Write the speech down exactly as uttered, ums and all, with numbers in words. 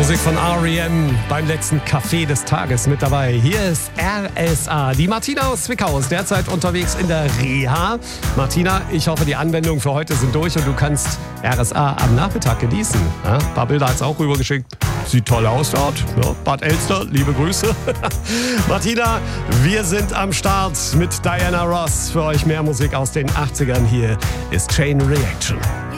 Musik von R E M beim letzten Café des Tages mit dabei. Hier ist R S A. Die Martina aus Zwickau ist derzeit unterwegs in der Reha. Martina, ich hoffe, die Anwendungen für heute sind durch und du kannst R S A am Nachmittag genießen. Ja, ein paar Bilder hat es auch rübergeschickt. Sieht toll aus dort. Ja, Bad Elster, liebe Grüße. Martina, wir sind am Start mit Diana Ross. Für euch mehr Musik aus den achtzigern. Hier ist Chain Reaction.